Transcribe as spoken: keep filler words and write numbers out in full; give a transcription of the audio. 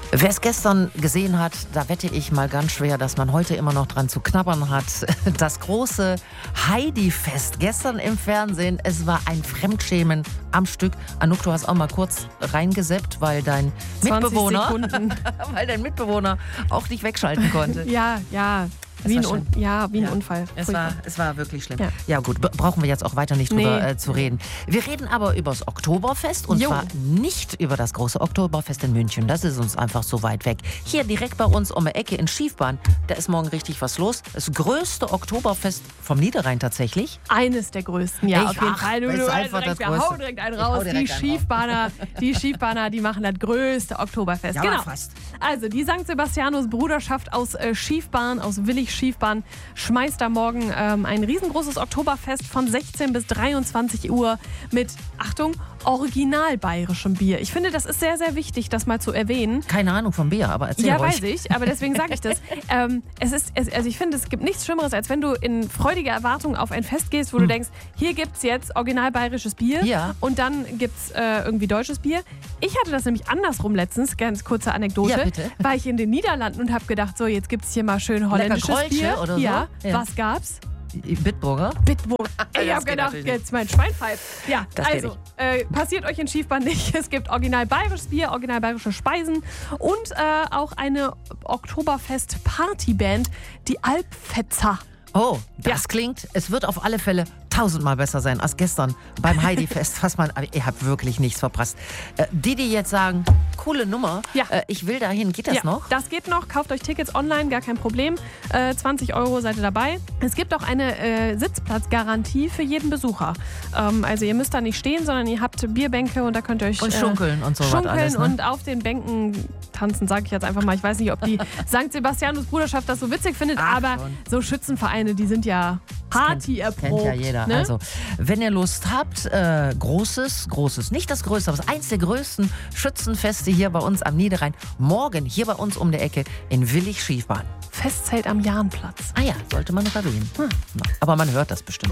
Wer es gestern gesehen hat, da wette ich mal ganz schwer, dass man heute immer noch dran zu knabbern hat. Das große Heidi-Fest gestern im Fernsehen. Es war ein Fremdschämen am Stück. Anouk, du hast auch mal kurz reingeseppt, weil dein Mitbewohner, weil dein Mitbewohner auch nicht wegschalten konnte. Ja, ja. Wie ein, Un- ja, wie ein ja. Unfall. Es war, es war wirklich schlimm. Ja, Ja. gut, b- brauchen wir jetzt auch weiter nicht drüber Nee. äh, zu reden. Wir reden aber über das Oktoberfest und Jo. zwar nicht über das große Oktoberfest in München. Das ist uns einfach so weit weg. Hier direkt bei uns um die Ecke in Schiefbahn, da ist morgen richtig was los. Das größte Oktoberfest vom Niederrhein tatsächlich. Eines der größten, ja, Ich- auf jeden ach, Fall. Du, ist du, einfach direkt, das wir Größte. hauen direkt einen Ich hau raus. direkt Die einen raus. Schiefbahner, die Schiefbahner, die machen das größte Oktoberfest. Ja, genau. aber fast. Also die Sankt Sebastianus Bruderschaft aus äh, Schiefbahn, aus Willig Schiefbahn, schmeißt da morgen ähm, ein riesengroßes Oktoberfest von sechzehn bis dreiundzwanzig Uhr mit, Achtung, original bayerischem Bier. Ich finde, das ist sehr, sehr wichtig, das mal zu erwähnen. Keine Ahnung vom Bier, aber erzähl Ja, ruhig. weiß ich, aber deswegen sage ich das. ähm, es ist, es, also ich finde, es gibt nichts Schlimmeres, als wenn du in freudiger Erwartung auf ein Fest gehst, wo du denkst, hier gibt es jetzt original bayerisches Bier Ja. und dann gibt es äh, irgendwie deutsches Bier. Ich hatte das nämlich andersrum letztens, ganz kurze Anekdote. Ja, bitte. War ich in den Niederlanden und habe gedacht, so jetzt gibt es hier mal schön holländisches Kreutsche Bier. oder so? Ja. Ja. Was gab's? Bitburger? Bitburg. Ich Das habe geht gedacht, natürlich nicht. jetzt mein Schwein pfeift. Ja, Das geht also, äh, passiert euch in Schiefbahn nicht. Es gibt original bayerisches Bier, original bayerische Speisen und äh, auch eine Oktoberfest-Partyband, die Alpfetzer. Oh, das Ja. klingt, es wird auf alle Fälle tausendmal besser sein als gestern beim Heidi-Fest. Was man, aber ihr habt wirklich nichts verpasst. Äh, die, die jetzt sagen, coole Nummer, Ja. äh, ich will dahin, geht das ja, noch? Das geht noch. Kauft euch Tickets online, gar kein Problem. Äh, zwanzig Euro seid ihr dabei. Es gibt auch eine äh, Sitzplatzgarantie für jeden Besucher. Ähm, also ihr müsst da nicht stehen, sondern ihr habt Bierbänke und da könnt ihr euch Und schunkeln und so was schunkeln alles, ne? und auf den Bänken tanzen, sage ich jetzt einfach mal. Ich weiß nicht, ob die Sankt Sebastianus Bruderschaft das so witzig findet, Ach, aber schon. so Schützenvereine, die sind ja Party Kennt erprobt. ja jeder. Ne? Also, wenn ihr Lust habt, äh, großes, großes, nicht das größte, aber das eins der größten Schützenfeste hier bei uns am Niederrhein. Morgen hier bei uns um der Ecke in Willig Schiefbahn. Festzelt am Jahnplatz. Ah ja, sollte man noch erwähnen. Hm. Aber man hört das bestimmt.